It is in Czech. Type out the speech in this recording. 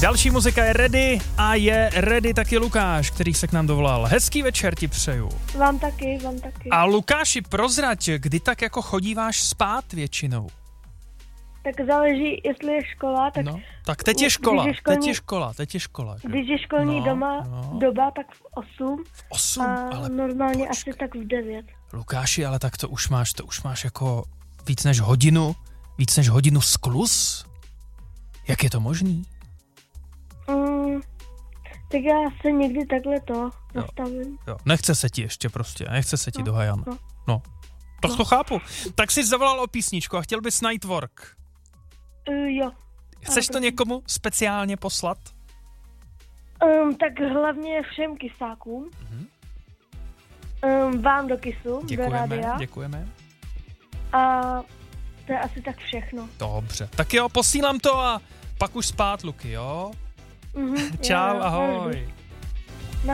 Další muzika je ready a je ready taky Lukáš, který se k nám dovolal. Hezký večer ti přeju. Vám taky. A Lukáši, prozrať, kdy tak jako chodíváš spát většinou? Tak záleží, jestli je škola, tak... No, tak teď je škola. Že? Když je školní doba, tak v 8. V 8? Ale normálně počkej. Asi tak v 9. Lukáši, ale tak to už máš jako víc než hodinu skluz? Jak je to možný? Tak já se někdy takhle nastavím. Jo. Nechce se ti do Hajan. No. Tak to chápu. Tak jsi zavolal o písničku a chtěl bys Nightwork. Jo. Chceš to někomu speciálně poslat? Tak hlavně všem kysákům. Vám do Kisu, do rádia. Děkujeme. A to je asi tak všechno. Dobře. Tak jo, posílám to a pak už spát, Luky, jo? Čau, ahoj.